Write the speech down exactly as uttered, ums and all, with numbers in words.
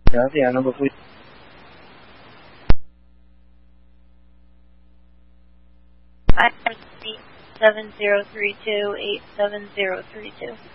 Gracias, number please. five seven zero three two eight seven zero three two.